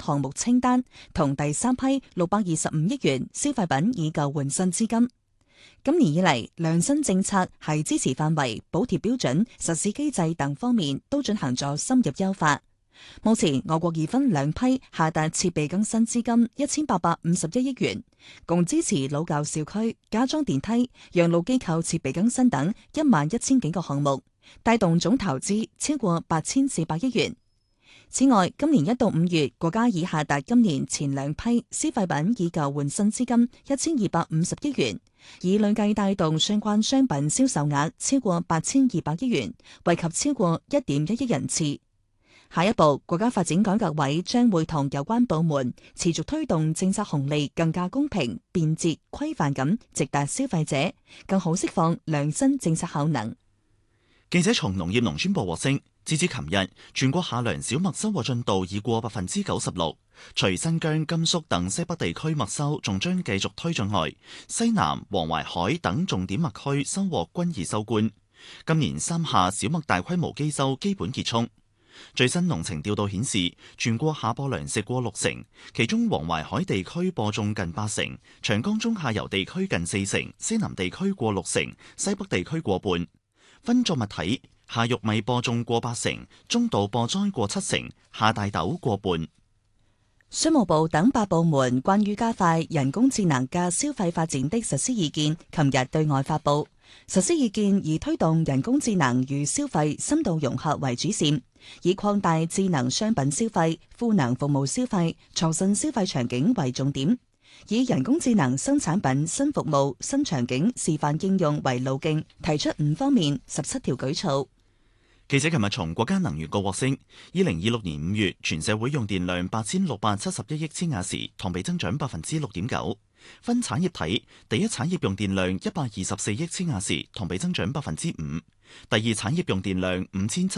項目清單同第三批625億元消費品以舊換新資金。今年以嚟，量新政策係支持範圍、補貼標準、實施機制等方面都進行咗深入優化。目前，我國已分兩批下達設備更新資金1851億元，共支持老舊小區、加裝電梯、養老機構設備更新等11000幾個項目，帶動總投資超過8400億元。此外，今年1到5月，國家已下達今年前兩批消費品以舊換新資金1250億元，以累計帶動相關商品銷售額超過8200億元，惠及超過1.1億人次。下一步，國家發展改革委將會同有關部門持續推動政策紅利更加公平、便捷、規範咁直達消費者，更好釋放量新政策效能。 記者從農業農村部獲悉，截至琴日，全國夏糧小麥收穫進度已過96%。除新疆、甘肅等西北地區麥收仲將繼續推進外，西南、黃淮海等重點麥區收穫均已收官。今年三夏小麥大規模機收基本結束。最新農情調度顯示，全國夏播糧食過60%，其中黃淮海地區播種近80%，長江中下游地區近40%，西南地區過60%，西北地區過半。分作物體，夏玉米播種過80%，中稻播栽過70%，夏大豆過半。 商務部等8部門關於加快人工智能嘅消費發展的實施意見，琴日對外發布。實施意見以推動人工智能與消費深度融合為主線，以擴大智能商品消費、賦能服務消費、創新消費場景為重點，以人工智能新產品、新服務、新場景示範應用為路徑，提出5方面17條舉措。 記者琴日從國家能源局獲悉，2026年5月全社會用電量8671億千瓦時，同比增長6.9%。分產業體，第一產業用電量124億千瓦時，同比增長5%；第二產業用電量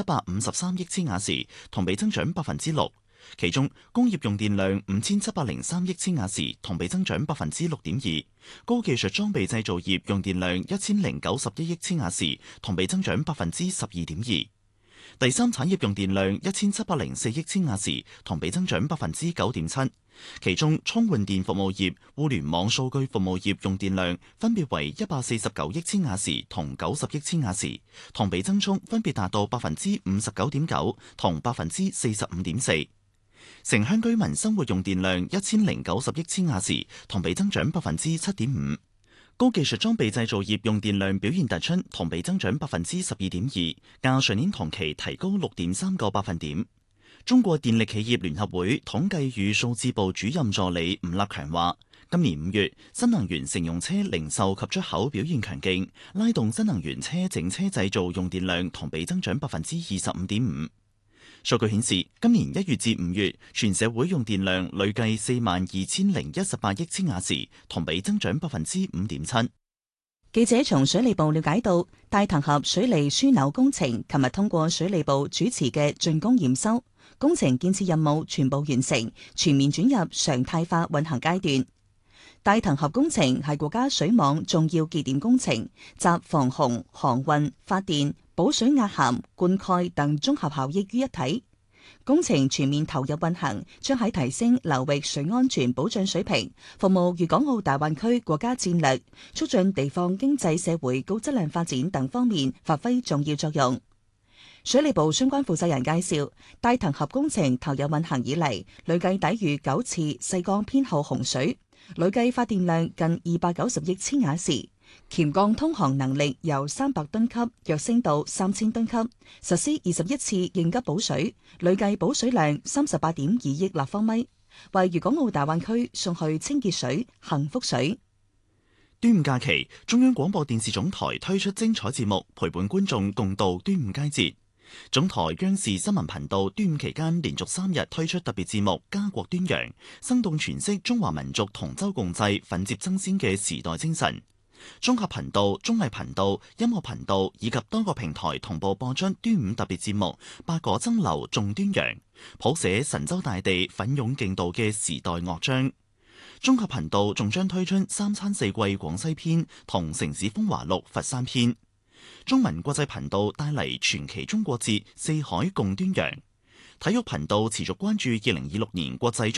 5753億千瓦時，同比增長6%。其中工業用電量5703億千瓦時，同比增長6.2%；高技術裝備製造業用電量1091億千瓦時，同比增長12.2%。第三產業用電量1704億千瓦時，同比增長9.7%。其中充換電服務業、互聯網數據服務業用電量分別為149億千瓦時同90億千瓦時，同比增速分別達到59.9%同45.4%。城鄉居民生活用電量1090億千瓦時，同比增長7.5%。高技術裝備製造業用電量表現突出，同比增長12.2%，較上年同期提高6.3個百分點。中國電力企業聯合會統計與數字部主任助理吳立強話，今年5月新能源乘用車零售及出口表現強勁，拉動新能源車整車製造用電量同比增長25.5%。數據顯示，今年1月至5月，全社會用電量累計42018億千瓦時，同比增長5.7%。 記者從水利部了解到，大塘峽水利樞紐工程琴日通過水利部主持嘅竣工驗收，工程建設任務全部完成，全面轉入常態化運行階段。大塘峽工程係國家水網重要節點工程，集防洪、航運、發電、補水壓涵、灌溉等綜合效益於一體。工程全面投入運行，將喺提升流域水安全保障水平、服務粵港澳大灣區國家戰略、促進地方經濟社會高質量發展等方面發揮重要作用。水利部相關負責人介紹，大塘峽工程投入運行以嚟，累計抵禦9次細江偏後洪水，累計發電量近290億千瓦時。黔江通航能力由300噸級躍升到3000噸級，實施21次應急補水，累計補水量38.2億立方米，為粵港澳大灣區送去清潔水、幸福水。 端午假期，中央廣播電視總台推出精彩節目，陪伴觀眾共度端午佳節。總台央視新聞頻道端午期間連續3日推出特別節目《家國端陽》，生動詮釋中華民族同舟共濟、奮楫爭先嘅時代精神。綜合頻道、綜藝頻道、音樂頻道以及多個平台同步播出端午特別節目《八果爭流頌端陽》，譜寫神州大地奮勇競渡嘅時代樂章。綜合頻道仲將推出三餐四季廣西篇同城市風華錄佛山篇。中文國際頻道帶嚟傳奇中國節四海共端陽。體育頻道持續關注2026年國際足